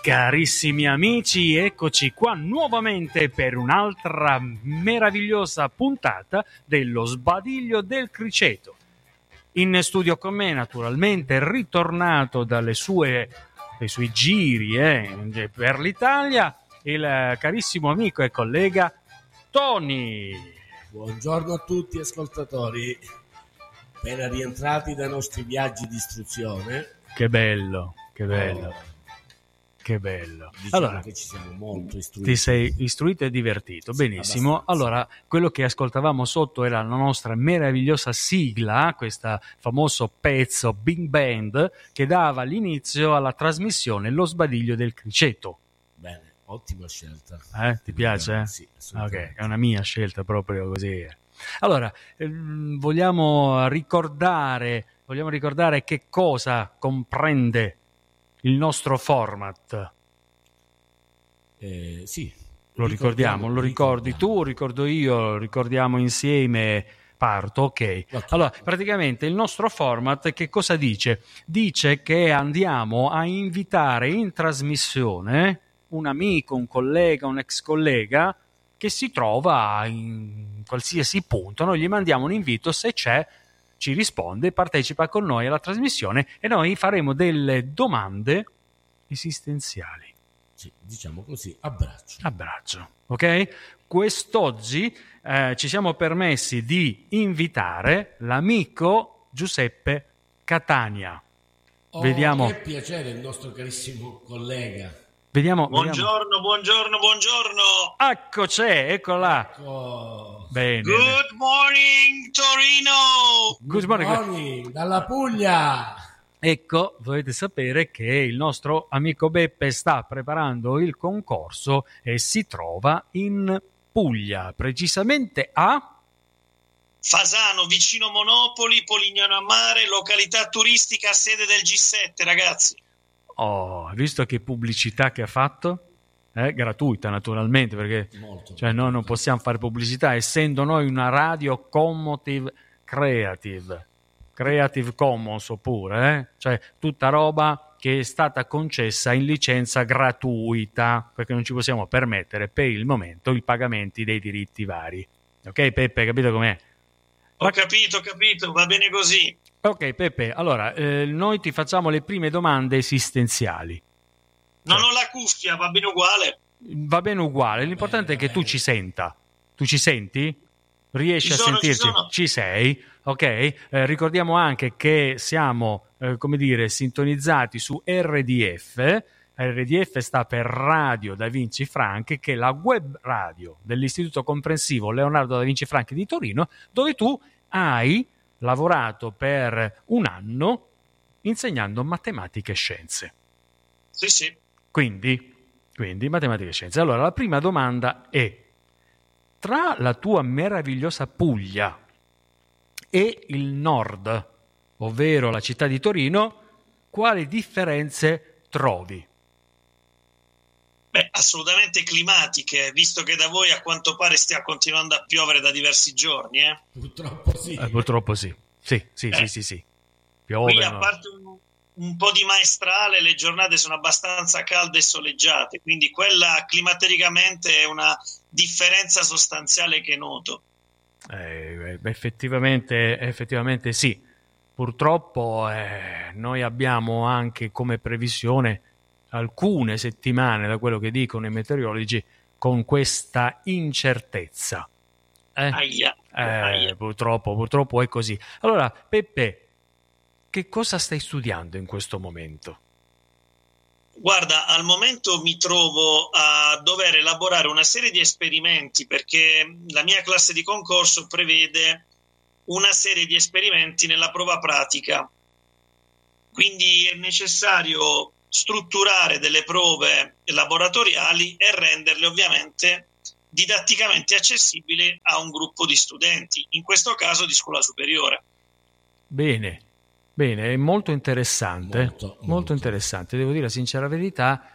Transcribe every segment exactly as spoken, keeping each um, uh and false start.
Carissimi amici, eccoci qua nuovamente per un'altra meravigliosa puntata dello Sbadiglio del Criceto. In studio con me, naturalmente, ritornato dalle sue, dai suoi giri eh, per l'Italia, il carissimo amico e collega Tony. Buongiorno a tutti ascoltatori, appena rientrati dai nostri viaggi di istruzione. Che bello, che bello. Oh. Che bello. Diciamo allora, che ci siamo molto istruiti. Ti sei istruito e divertito, Sì, benissimo. abbastanza. Allora, quello che ascoltavamo sotto era la nostra meravigliosa sigla, questo famoso pezzo Big Band che dava l'inizio alla trasmissione Lo Sbadiglio del Criceto. Bene, ottima scelta. Eh? Ti piace? Eh? Sì, assolutamente. Ok, è una mia scelta proprio così. Allora, ehm, vogliamo ricordare, vogliamo ricordare che cosa comprende il nostro format. Eh, sì. Lo ricordiamo, lo ricordi tu, lo ricordo io, lo ricordiamo insieme, parto, ok. Ok. Allora, praticamente il nostro format che cosa dice? Dice che andiamo a invitare in trasmissione un amico, un collega, un ex collega che si trova in qualsiasi punto. Noi gli mandiamo un invito, se c'è ci risponde, partecipa con noi alla trasmissione e noi faremo delle domande esistenziali. Sì, diciamo così, abbraccio. Abbraccio, ok? Quest'oggi eh, ci siamo permessi di invitare l'amico Giuseppe Catania. Oh, Vediamo. Che piacere il nostro carissimo collega. Vediamo. Buongiorno, vediamo. buongiorno, buongiorno. Ecco c'è, eccola. Ecco. Bene. Good morning, Torino. Good morning. morning dalla Puglia. Ecco, dovete sapere che il nostro amico Beppe sta preparando il concorso e si trova in Puglia, precisamente a Fasano, vicino Monopoli, Polignano a Mare, località turistica, sede del G sette, ragazzi. Oh, hai visto che pubblicità che ha fatto? Eh, gratuita naturalmente, perché Molto. cioè, noi non possiamo fare pubblicità, essendo noi una radio commotive creative, Creative Commons oppure, eh? Cioè tutta roba che è stata concessa in licenza gratuita, perché non ci possiamo permettere per il momento i pagamenti dei diritti vari. Ok Peppe, capito com'è? Ho capito, ho capito, va bene così. Ok Peppe, allora eh, noi ti facciamo le prime domande esistenziali. Non ho la cuffia, va bene uguale. Va bene uguale, l'importante Bene, è che tu bene. ci senta. Tu ci senti? Riesci Ci a sono, sentirci? ci sono. Ci sei? Ok, eh, ricordiamo anche che siamo, eh, come dire, sintonizzati su R D F. R D F sta per Radio Da Vinci Franchi, che è la web radio dell'Istituto Comprensivo Leonardo Da Vinci Franchi di Torino, dove tu hai lavorato per un anno insegnando matematica e scienze. Sì, sì. Quindi, quindi matematica e scienze. Allora, la prima domanda è: tra la tua meravigliosa Puglia e il nord, ovvero la città di Torino, quali differenze trovi? Beh, assolutamente climatiche, visto che da voi a quanto pare stia continuando a piovere da diversi giorni, eh? Purtroppo sì. Eh, purtroppo sì. Sì, sì, Eh. sì, sì, sì. Piove, Qui, a no? parte un, un po' di maestrale, le giornate sono abbastanza calde e soleggiate, quindi quella climaticamente è una differenza sostanziale che noto. Eh, effettivamente, effettivamente sì. Purtroppo eh, noi abbiamo anche come previsione alcune settimane, da quello che dicono i meteorologi, con questa incertezza. Eh? Aia, Eh, aia. purtroppo, purtroppo è così. Allora, Peppe, che cosa stai studiando in questo momento? Guarda, al momento mi trovo a dover elaborare una serie di esperimenti perché la mia classe di concorso prevede una serie di esperimenti nella prova pratica. Quindi è necessario strutturare delle prove laboratoriali e renderle ovviamente didatticamente accessibili a un gruppo di studenti, in questo caso di scuola superiore. Bene, bene, è molto interessante, Molto, molto, molto. interessante, devo dire la sincera verità,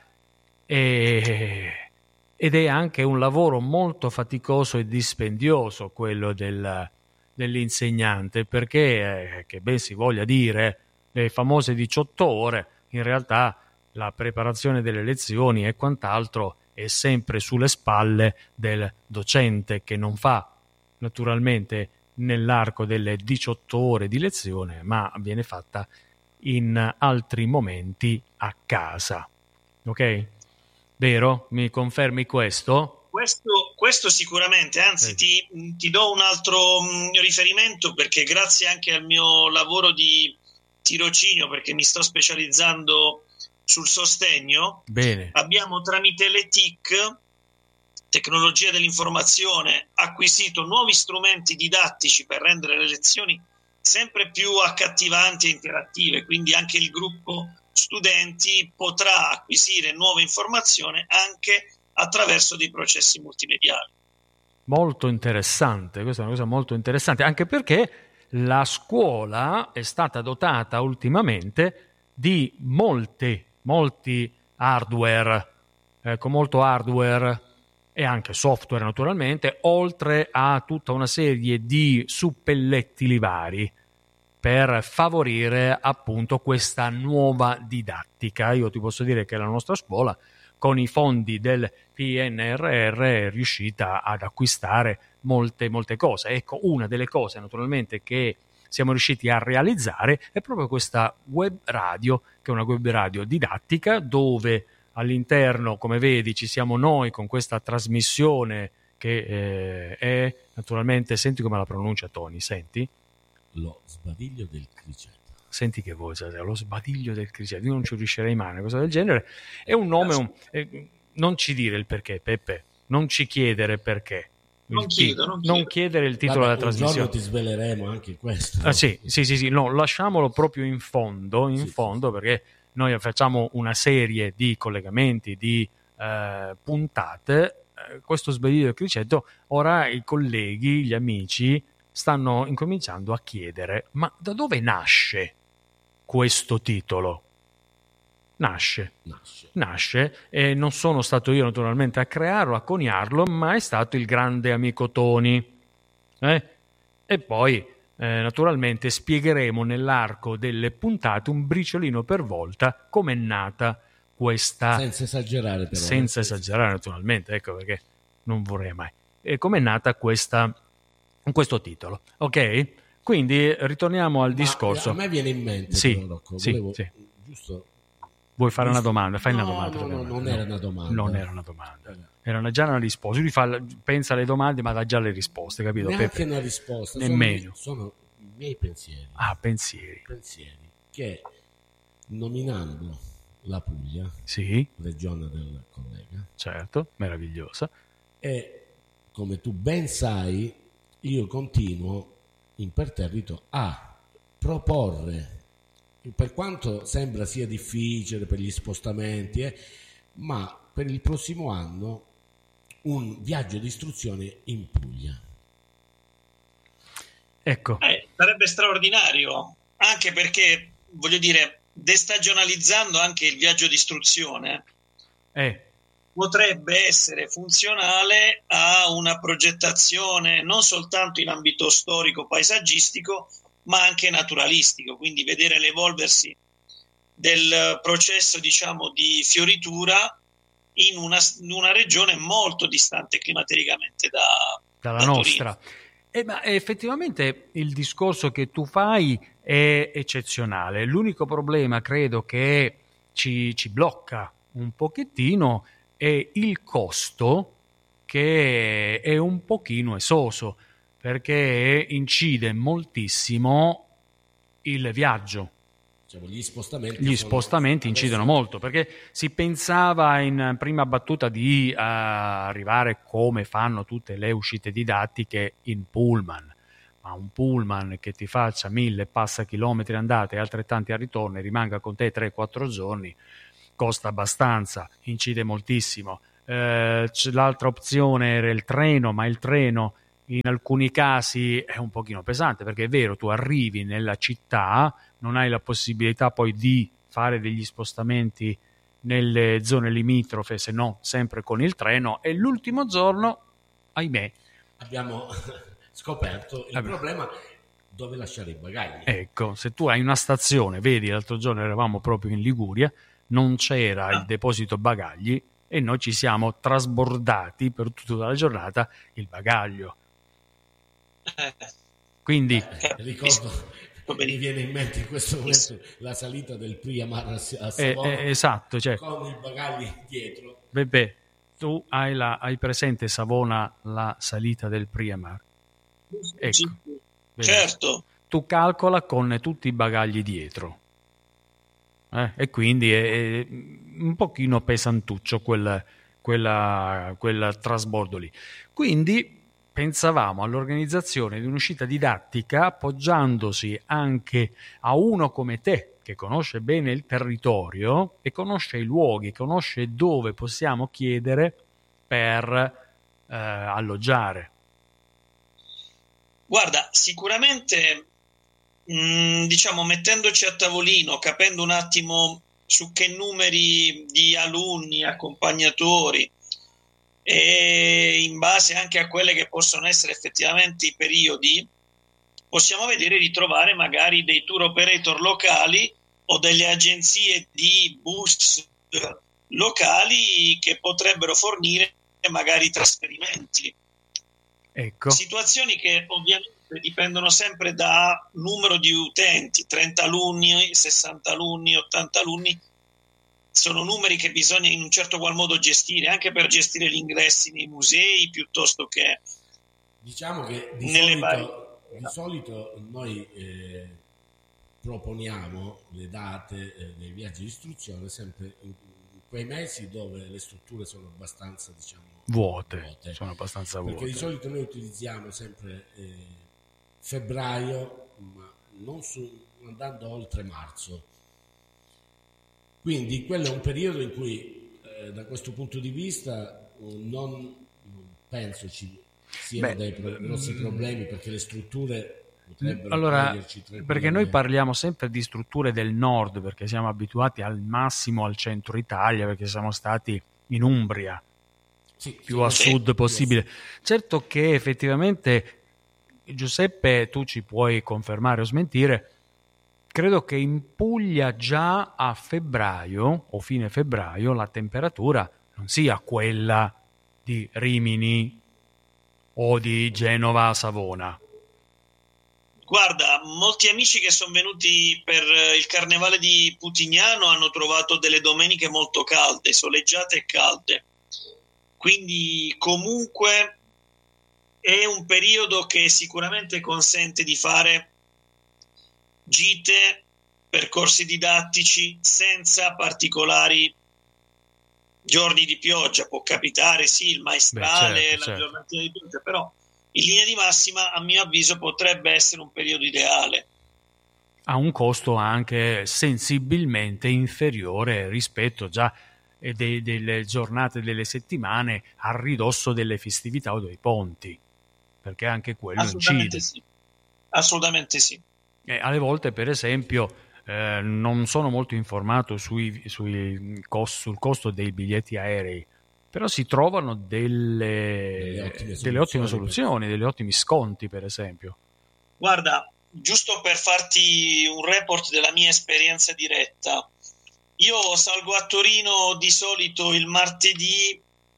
e... ed è anche un lavoro molto faticoso e dispendioso quello del, dell'insegnante, perché, eh, che ben si voglia dire, le famose diciotto ore, in realtà la preparazione delle lezioni e quant'altro è sempre sulle spalle del docente, che non fa naturalmente nell'arco delle diciotto ore di lezione, ma viene fatta in altri momenti a casa. Ok? Vero? Mi confermi questo? Questo, questo sicuramente, anzi eh. ti, ti do un altro mh, riferimento, perché grazie anche al mio lavoro di tirocinio, perché mi sto specializzando sul sostegno, Bene. abbiamo tramite le T I C, tecnologia dell'informazione, acquisito nuovi strumenti didattici per rendere le lezioni sempre più accattivanti e interattive, quindi anche il gruppo studenti potrà acquisire nuove informazioni anche attraverso dei processi multimediali. Molto interessante, questa è una cosa molto interessante, anche perché la scuola è stata dotata ultimamente di molti, molti hardware, eh, con molto hardware e anche software naturalmente, oltre a tutta una serie di suppellettili vari per favorire appunto questa nuova didattica. Io ti posso dire che la nostra scuola, con i fondi del P N R R, è riuscita ad acquistare molte molte cose. Ecco, una delle cose naturalmente che siamo riusciti a realizzare è proprio questa web radio, che è una web radio didattica, dove all'interno, come vedi, ci siamo noi con questa trasmissione che eh, è naturalmente, senti come la pronuncia Tony, senti? Lo sbadiglio del criceto. Senti che voce, lo sbadiglio del criceto, io non ci riuscirei mai, una cosa del genere. È un nome, un, eh, non ci dire il perché, Peppe, non ci chiedere perché. Non, chiedo, non, non chiedere il titolo Guarda, della trasmissione. Un giorno ti sveleremo anche questo. Ah, sì, sì, sì, sì, no, lasciamolo proprio in fondo, in sì, fondo, sì. Perché noi facciamo una serie di collegamenti, di eh, puntate. Eh, questo sbadiglio del criceto, ora i colleghi, gli amici stanno incominciando a chiedere: ma da dove nasce questo titolo? Nasce, nasce, nasce e non sono stato io naturalmente a crearlo, a coniarlo, ma è stato il grande amico Tony. Eh? E poi eh, naturalmente spiegheremo nell'arco delle puntate, un briciolino per volta, com'è nata questa... Senza esagerare però. Senza esagerare naturalmente, ecco perché non vorrei mai. E com'è nata questa... questo titolo, ok? Quindi ritorniamo al Ma discorso. A me viene in mente, sì, però, Rocco, sì, volevo sì. giusto... Vuoi fare giusto... una domanda? Fai no, una domanda. No, no, no, non era una domanda. Non era una domanda. Era una, già una risposta. Lui fa, pensa alle domande, ma dà già le risposte, capito? Neanche Peppe? una risposta. Nemmeno. Sono, sono i miei pensieri. Ah, pensieri. Pensieri che, nominando la Puglia, sì, regione del collega, certo, meravigliosa, e come tu ben sai, io continuo imperterrito a proporre, per quanto sembra sia difficile per gli spostamenti, eh, ma per il prossimo anno un viaggio di istruzione in Puglia. Ecco. Eh, sarebbe straordinario, anche perché, voglio dire, destagionalizzando anche il viaggio di istruzione, eh. potrebbe essere funzionale a una progettazione non soltanto in ambito storico, paesaggistico, ma anche naturalistico, quindi vedere l'evolversi del processo, diciamo, di fioritura in una, in una regione molto distante climaticamente da, dalla da nostra. Eh, ma effettivamente il discorso che tu fai è eccezionale. L'unico problema, credo, che ci, ci blocca un pochettino è il costo, che è un pochino esoso, perché incide moltissimo il viaggio. Diciamo, gli spostamenti, gli spostamenti incidono adesso... molto, perché si pensava in prima battuta di uh, arrivare come fanno tutte le uscite didattiche in pullman, ma un pullman che ti faccia mille passa chilometri andate e altrettanti al ritorno e rimanga con te tre quattro giorni costa abbastanza, incide moltissimo. Eh, l'altra opzione era il treno, ma il treno in alcuni casi è un pochino pesante, perché è vero, tu arrivi nella città, non hai la possibilità poi di fare degli spostamenti nelle zone limitrofe, se no sempre con il treno, e l'ultimo giorno, ahimè, abbiamo scoperto il Vabbè. problema dove lasciare i bagagli. Ecco, se tu hai una stazione, vedi, l'altro giorno eravamo proprio in Liguria, non c'era il Ah. deposito bagagli e noi ci siamo trasbordati per tutta la giornata il bagaglio. Eh, Quindi Eh, ricordo, mi benissimo. viene in mente in questo momento la salita del Priamar a, a eh, Savona eh, esatto, cioè, con i bagagli dietro. Beppe, tu hai, la, hai presente Savona la salita del Priamar? Ecco, vedi. Certo. Tu calcola con tutti i bagagli dietro. Eh? E quindi è, è un pochino pesantuccio quel, quella, quel trasbordo lì. Quindi pensavamo all'organizzazione di un'uscita didattica appoggiandosi anche a uno come te che conosce bene il territorio e conosce i luoghi, conosce dove possiamo chiedere per eh, alloggiare. Guarda, sicuramente mh, diciamo mettendoci a tavolino, capendo un attimo su che numeri di alunni, accompagnatori e in base anche a quelle che possono essere effettivamente i periodi, possiamo vedere di trovare magari dei tour operator locali o delle agenzie di bus locali che potrebbero fornire magari trasferimenti. Ecco. Situazioni che ovviamente dipendono sempre da numero di utenti, trenta alunni, sessanta alunni, ottanta alunni, sono numeri che bisogna in un certo qual modo gestire, anche per gestire gli ingressi nei musei, piuttosto che diciamo che di, nelle solito, varie... di solito noi eh, proponiamo le date eh, dei viaggi di istruzione sempre in, in quei mesi dove le strutture sono abbastanza, diciamo, vuote, vuote. sono abbastanza perché vuote. di solito noi utilizziamo sempre eh, febbraio, ma non su, andando oltre marzo. Quindi quello è un periodo in cui eh, da questo punto di vista eh, non penso ci siano Beh, dei pro- grossi problemi, perché le strutture potrebbero allora, toglierci perché noi parliamo sempre di strutture del nord, perché siamo abituati al massimo al centro Italia, perché siamo stati in Umbria, sì, più a sì, sud possibile. più a sud. Certo che effettivamente, Giuseppe, tu ci puoi confermare o smentire, credo che in Puglia già a febbraio o fine febbraio la temperatura non sia quella di Rimini o di Genova a Savona. Guarda, molti amici che sono venuti per il carnevale di Putignano hanno trovato delle domeniche molto calde, soleggiate e calde. Quindi comunque è un periodo che sicuramente consente di fare gite, percorsi didattici senza particolari giorni di pioggia. Può capitare, sì, il maestrale, Beh, certo, la certo. giornatina di pioggia, però in linea di massima, a mio avviso, potrebbe essere un periodo ideale. Ha un costo anche sensibilmente inferiore rispetto già de- delle giornate, delle settimane a ridosso delle festività o dei ponti, perché anche quello Assolutamente incide. sì. Assolutamente sì. E alle volte, per esempio, eh, non sono molto informato sui, sui cost- sul costo dei biglietti aerei, però si trovano delle, Delle ottime delle ottime soluzioni, soluzioni, degli ottimi sconti, per esempio. Guarda, giusto per farti un report della mia esperienza diretta, io salgo a Torino di solito il martedì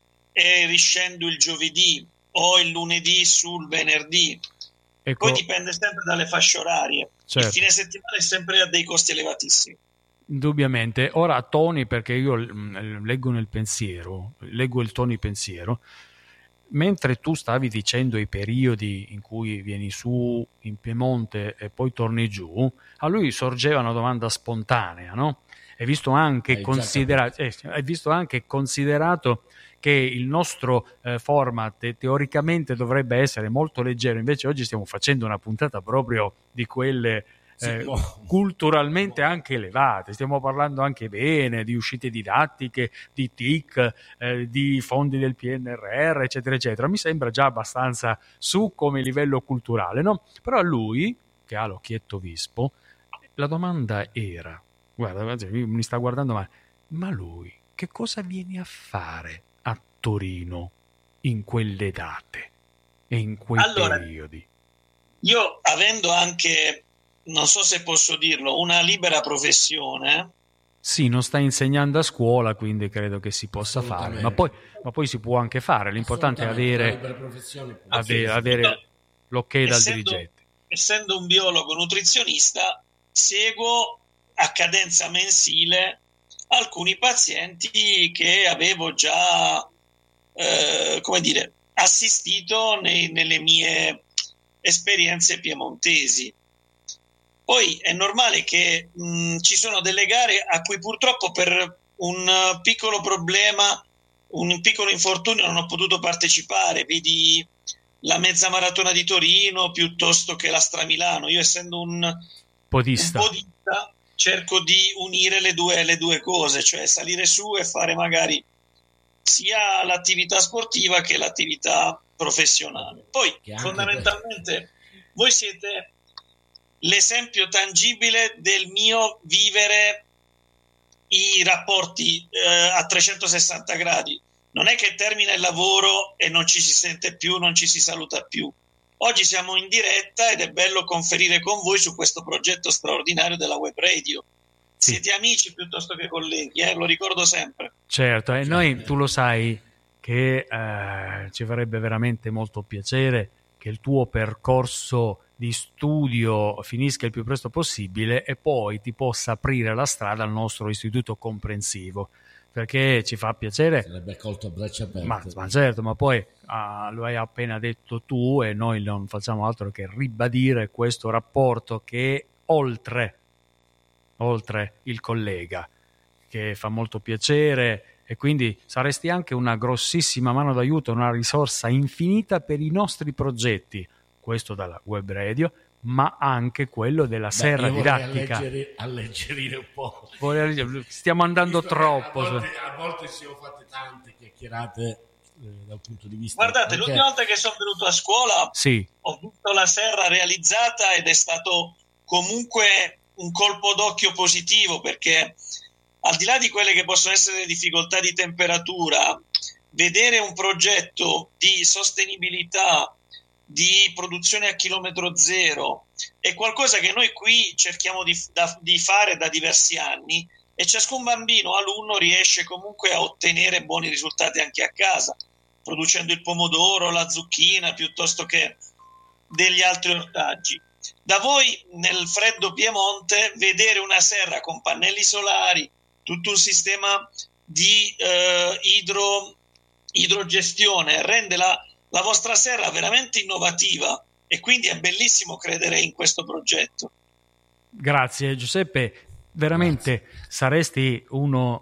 e riscendo il giovedì o il lunedì sul venerdì. Ecco, Poi dipende sempre dalle fasce orarie. certo. Il fine settimana è sempre a dei costi elevatissimi. Indubbiamente. Ora Tony, perché io mm, leggo nel pensiero, leggo il Tony pensiero, mentre tu stavi dicendo i periodi in cui vieni su in Piemonte e poi torni giù, a lui sorgeva una domanda spontanea, no? Hai visto anche, Hai già considerato, eh, hai visto anche considerato che il nostro eh, format teoricamente dovrebbe essere molto leggero, invece oggi stiamo facendo una puntata proprio di quelle Sì, eh, mo- culturalmente anche elevate, stiamo parlando anche bene di uscite didattiche, di T I C, eh, di fondi del P N R R, eccetera, eccetera. Mi sembra già abbastanza su come livello culturale, no? Però a lui, che ha l'occhietto vispo, la domanda era, guarda, mi sta guardando male, ma lui che cosa viene a fare a Torino in quelle date e in quei allora, periodi? Io, avendo anche, non so se posso dirlo, una libera professione, Sì, non sta insegnando a scuola, quindi credo che si possa fare, ma poi, ma poi si può anche fare. L'importante è avere, avere, avere l'ok dal essendo, dirigente. Essendo un biologo nutrizionista, seguo a cadenza mensile alcuni pazienti che avevo già, eh, come dire, assistito nei, nelle mie esperienze piemontesi. Poi è normale che mh, ci sono delle gare a cui purtroppo per un piccolo problema, un piccolo infortunio non ho potuto partecipare. Vedi la mezza maratona di Torino piuttosto che la Stramilano. Io essendo un podista, un podista cerco di unire le due, le due cose, cioè salire su e fare magari sia l'attività sportiva che l'attività professionale. Poi fondamentalmente voi siete l'esempio tangibile del mio vivere i rapporti eh, a trecentosessanta gradi. Non è che termina il lavoro e non ci si sente più, non ci si saluta più. Oggi siamo in diretta ed è bello conferire con voi su questo progetto straordinario della web radio. Sì. Siete amici piuttosto che colleghi, eh? Lo ricordo sempre. Certo, e noi, tu lo sai che eh, ci farebbe veramente molto piacere che il tuo percorso di studio finisca il più presto possibile e poi ti possa aprire la strada al nostro istituto comprensivo, perché ci fa piacere. Sarebbe colto a braccia aperte. Ma, ma certo, ma poi ah, lo hai appena detto tu e noi non facciamo altro che ribadire questo rapporto che è oltre, oltre il collega, che fa molto piacere e quindi saresti anche una grossissima mano d'aiuto, una risorsa infinita per i nostri progetti. Questo dalla web radio, ma anche quello della Beh, serra didattica. Alleggerire, alleggerire un po'. Stiamo andando Visto troppo. A volte, a volte si sono fatte tante chiacchierate eh, dal punto di vista. Guardate, perché... l'ultima volta che sono venuto a scuola sì. ho visto la serra realizzata ed è stato comunque un colpo d'occhio positivo, perché al di là di quelle che possono essere le difficoltà di temperatura, vedere un progetto di sostenibilità, di produzione a chilometro zero è qualcosa che noi qui cerchiamo di, da, di fare da diversi anni, e ciascun bambino alunno riesce comunque a ottenere buoni risultati anche a casa, producendo il pomodoro, la zucchina piuttosto che degli altri ortaggi. Da voi nel freddo Piemonte vedere una serra con pannelli solari, tutto un sistema di eh, idro, idrogestione rende la la vostra serra veramente innovativa, e quindi è bellissimo credere in questo progetto. Grazie Giuseppe, veramente Grazie. Saresti uno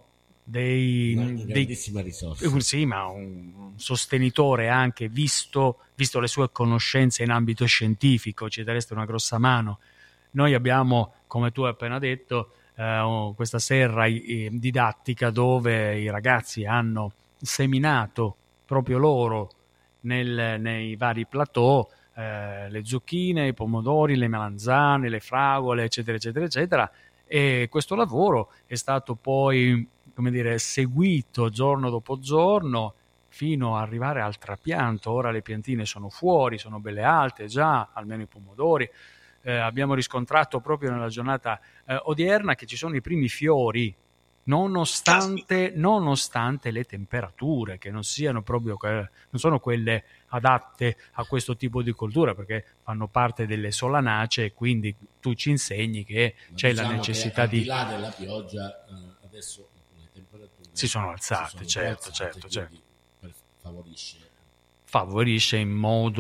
dei, una dei grandissima risorsa. Sì, ma un sostenitore anche, visto, visto le sue conoscenze in ambito scientifico, ci daresti una grossa mano. Noi abbiamo, come tu hai appena detto, eh, questa serra eh, didattica dove i ragazzi hanno seminato proprio loro Nel, nei vari plateau eh, le zucchine, i pomodori, le melanzane, le fragole, eccetera eccetera eccetera, e questo lavoro è stato poi, come dire, seguito giorno dopo giorno fino ad arrivare al trapianto. Ora le piantine sono fuori, sono belle alte già, almeno i pomodori. Eh, abbiamo riscontrato proprio nella giornata eh, odierna che ci sono i primi fiori, nonostante, nonostante le temperature che non siano proprio que- non sono quelle adatte a questo tipo di coltura, perché fanno parte delle solanacee, e quindi tu ci insegni che Ma c'è diciamo la necessità che al di di là della pioggia eh, adesso le temperature si sono alzate, si sono certo, alzate, certo, certo. Per, favorisce favorisce in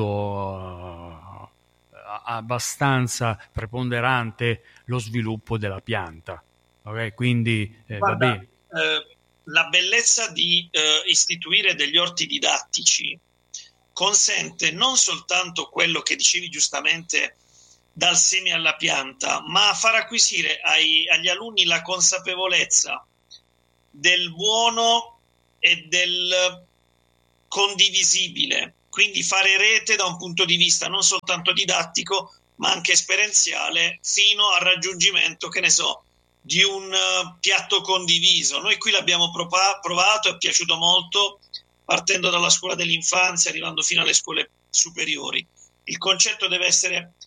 modo uh, abbastanza preponderante lo sviluppo della pianta. Okay, quindi eh, Guarda, va bene. Eh, la bellezza di eh, istituire degli orti didattici consente non soltanto quello che dicevi giustamente dal seme alla pianta, ma far acquisire ai, agli alunni la consapevolezza del buono e del condivisibile, quindi fare rete da un punto di vista non soltanto didattico ma anche esperienziale, fino al raggiungimento, che ne so, di un uh, piatto condiviso. Noi qui l'abbiamo prova- provato, è piaciuto molto, partendo dalla scuola dell'infanzia, arrivando fino alle scuole superiori. Il concetto deve essere